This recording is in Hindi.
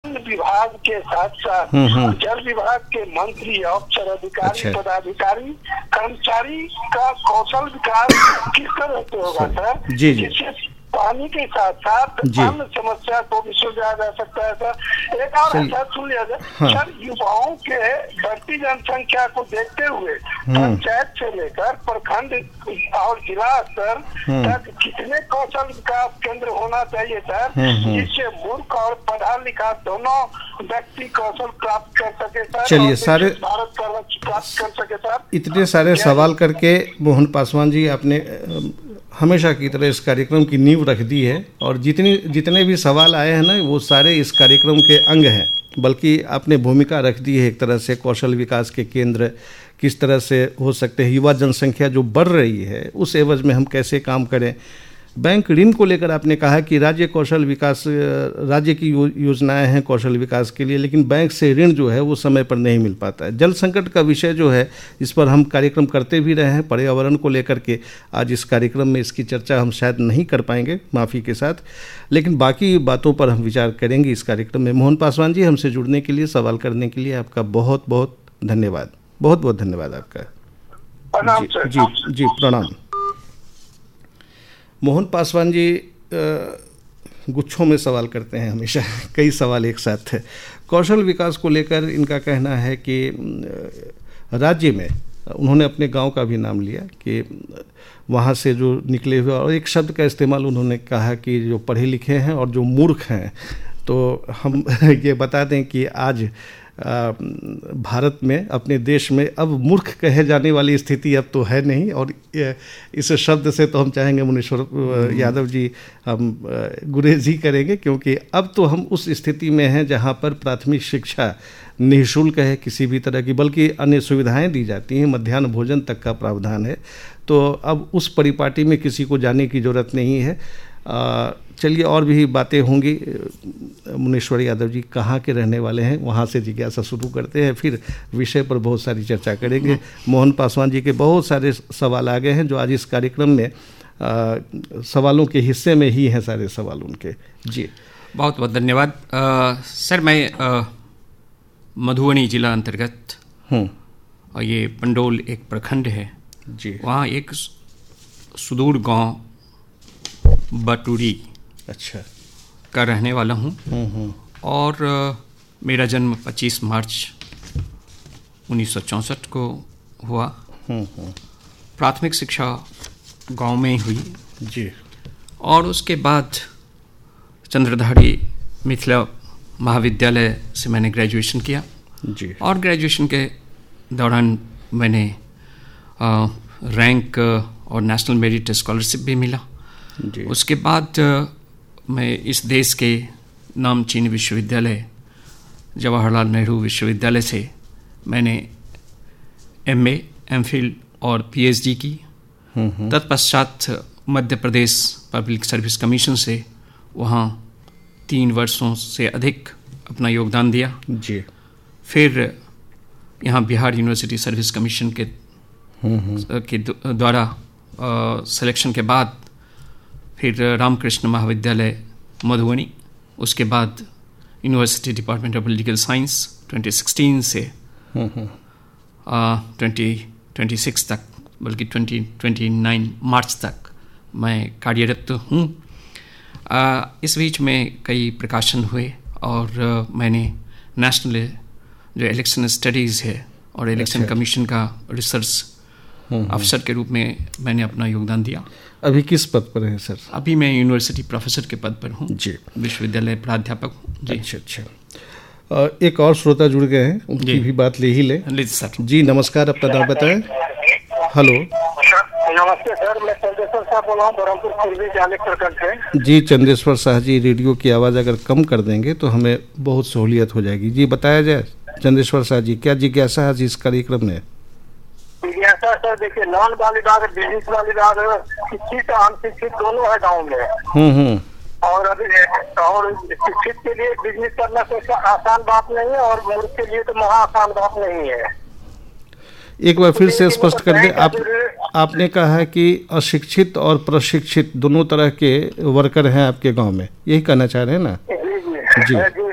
विभाग के साथ साथ जल विभाग के मंत्री, अफसर, अधिकारी, पदाधिकारी, कर्मचारी का कौशल विकास किस तरह से होगा सर? जिससे पानी के साथ साथ अन्य समस्या को भी सुलझाया जा सकता है सर। एक और ऐसा सुन लिया जाए सर, युवाओं के बढ़ती जनसंख्या को देखते हुए पंचायत से लेकर प्रखंड और जिला स्तर तक कितने कौशल विकास केंद्र होना चाहिए सर, जिससे मूर्ख और पढ़ा लिखा दोनों व्यक्ति कौशल प्राप्त कर सके सर? चलिए, सारे भारत का लक्ष्य प्राप्त कर सके सर। इतने सारे सवाल करके मोहन पासवान जी आपने हमेशा की तरह इस कार्यक्रम की नींव रख दी है, और जितने भी सवाल आए हैं ना, वो सारे इस कार्यक्रम के अंग हैं। बल्कि आपने भूमिका रख दी है एक तरह से, कौशल विकास के केंद्र किस तरह से हो सकते हैं, युवा जनसंख्या जो बढ़ रही है उस एवज में हम कैसे काम करें। बैंक ऋण को लेकर आपने कहा कि राज्य कौशल विकास, राज्य की योजनाएं हैं कौशल विकास के लिए, लेकिन बैंक से ऋण जो है वो समय पर नहीं मिल पाता है। जल संकट का विषय जो है, इस पर हम कार्यक्रम करते भी रहे हैं, पर्यावरण को लेकर के। आज इस कार्यक्रम में इसकी चर्चा हम शायद नहीं कर पाएंगे, माफ़ी के साथ, लेकिन बाकी बातों पर हम विचार करेंगे इस कार्यक्रम में। मोहन पासवान जी, हमसे जुड़ने के लिए, सवाल करने के लिए आपका बहुत बहुत धन्यवाद। बहुत बहुत धन्यवाद आपका। जी प्रणाम। मोहन पासवान जी गुच्छों में सवाल करते हैं हमेशा, कई सवाल एक साथ है। कौशल विकास को लेकर इनका कहना है कि राज्य में, उन्होंने अपने गांव का भी नाम लिया कि वहाँ से जो निकले हुए, और एक शब्द का इस्तेमाल उन्होंने कहा कि जो पढ़े लिखे हैं और जो मूर्ख हैं। तो हम ये बता दें कि आज भारत में, अपने देश में अब मूर्ख कहे जाने वाली स्थिति अब तो है नहीं, और इस शब्द से तो हम चाहेंगे मुनीश्वर यादव जी हम गुरेज ही करेंगे, क्योंकि अब तो हम उस स्थिति में हैं जहां पर प्राथमिक शिक्षा निःशुल्क है किसी भी तरह की, बल्कि अन्य सुविधाएं दी जाती हैं, मध्याह्न भोजन तक का प्रावधान है। तो अब उस परिपाटी में किसी को जाने की ज़रूरत नहीं है। चलिए, और भी बातें होंगी। मुनीश्वर यादव जी कहाँ के रहने वाले हैं, वहाँ से जिज्ञासा शुरू करते हैं, फिर विषय पर बहुत सारी चर्चा करेंगे। मोहन पासवान जी के बहुत सारे सवाल आ गए हैं, जो आज इस कार्यक्रम में सवालों के हिस्से में ही हैं सारे सवाल उनके। जी बहुत बहुत धन्यवाद। सर, मैं मधुबनी जिला अंतर्गत, और ये पंडोल एक प्रखंड है जी, वहाँ एक सुदूर गांव बटूरी का रहने वाला हूँ। और मेरा जन्म 25 मार्च 1964 को हुआ। प्राथमिक शिक्षा गांव में ही हुई जी, और उसके बाद चंद्रधारी मिथिला महाविद्यालय से मैंने ग्रेजुएशन किया जी। और ग्रेजुएशन के दौरान मैंने रैंक और नेशनल मेरिट स्कॉलरशिप भी मिला जी। उसके बाद मैं इस देश के नामचीन विश्वविद्यालय जवाहरलाल नेहरू विश्वविद्यालय से मैंने MA, MPhil और PhD की। तत्पश्चात Madhya Pradesh public service commission से वहाँ 3 वर्षों से अधिक अपना योगदान दिया जी। फिर यहाँ बिहार यूनिवर्सिटी सर्विस कमीशन के द्वारा सिलेक्शन के बाद फिर रामकृष्ण महाविद्यालय मधुबनी, उसके बाद university department of political science 2016 से 2026 तक, बल्कि 2029 मार्च तक मैं कार्यरत हूँ। इस बीच में कई प्रकाशन हुए और मैंने नेशनल जो इलेक्शन स्टडीज़ है और इलेक्शन कमीशन का रिसर्च अफसर के रूप में मैंने अपना योगदान दिया। अभी किस पद पर हैं सर? अभी मैं यूनिवर्सिटी प्रोफेसर के पद पर हूँ जी, विश्वविद्यालय प्राध्यापक हूँ जी। अच्छा। एक और श्रोता जुड़ गए हैं, उनकी भी बात ले ही ले सर। जी नमस्कार, अपना नाम बताएं। हेलो नमस्ते सर, मैं चंद्रेश्वर शाह बोल रहा हूँ, बरहमपुर पूर्वी जाले प्रखंड से। जी चंद्रेश्वर शाह जी, रेडियो की आवाज़ अगर कम कर देंगे तो हमें बहुत सहूलियत हो जाएगी। जी बताया जाए चंद्रेश्वर शाह जी, क्या जिज्ञासा है इस कार्यक्रम में? जिज्ञासा सर, देखिए नॉन वालीबाग, बिजनेस वालीबाग, शिक्षित अनशिक्षित दोनों है गाँव में। और अभी और शिक्षित के लिए बिजनेस करना तो आसान बात नहीं है, और मूर्ख के लिए तो महा आसान बात नहीं है। एक बार फिर से स्पष्ट कर दें, आपने कहा है कि अशिक्षित और प्रशिक्षित दोनों तरह के वर्कर हैं आपके गांव में, यही कहना चाह रहे हैं ना? जी।